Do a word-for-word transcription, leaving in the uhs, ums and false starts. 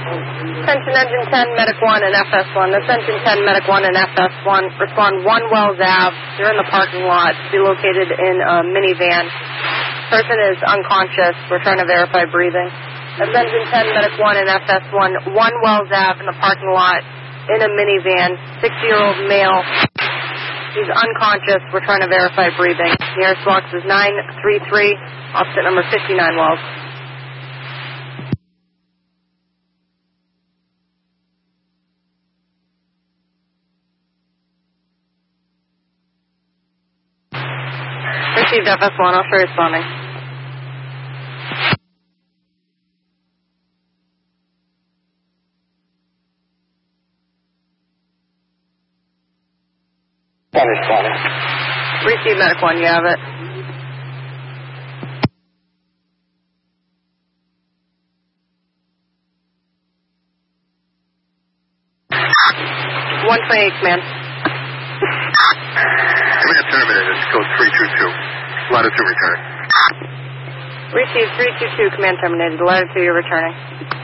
Attention Engine ten, Medic one, and F S one. This Engine ten, Medic one, and F S one. Respond one Wells Ave. You're in the parking lot. Be located in a minivan. Person is unconscious. We're trying to verify breathing. That's Engine ten, Medic one, and F S one. one Wells Ave in the parking lot in a minivan. sixty-year-old male. He's unconscious. We're trying to verify breathing. Nearest box is nine three three, opposite number fifty-nine Wells. Received F S one. I'll show you responding. Responding. Received Medic one. You have it. one twenty-eight, command. Command terminated. Code three two two. Latitude return. Received three two two, command terminated. Latitude, you're returning.